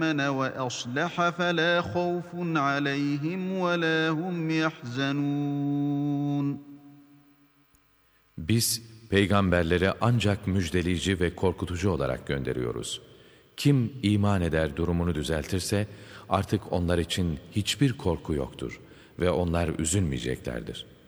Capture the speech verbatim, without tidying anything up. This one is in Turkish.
وَأَصْلَحَ فَلَا خَوْفٌ عَلَيْهِمْ وَلَا هُمْ يَحْزَنُونَ. Biz peygamberleri ancak müjdeleyici ve korkutucu olarak gönderiyoruz. Kim iman eder, durumunu düzeltirse artık onlar için hiçbir korku yoktur ve onlar üzülmeyeceklerdir.